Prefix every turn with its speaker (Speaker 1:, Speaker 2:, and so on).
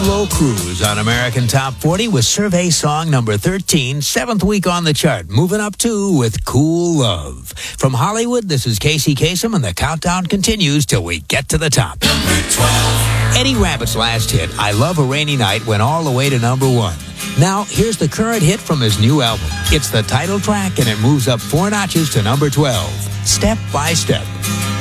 Speaker 1: Low Cruise on American Top 40 with survey song number 13, 7th week on the chart. Moving up 2 with Cool Love. From Hollywood, this is Casey Kasem, and the countdown continues till we get to the top.
Speaker 2: Number 12.
Speaker 1: Eddie Rabbitt's last hit, I Love a Rainy Night, went all the way to number 1. Now, here's the current hit from his new album. It's the title track, and it moves up 4 notches to number 12, Step by Step.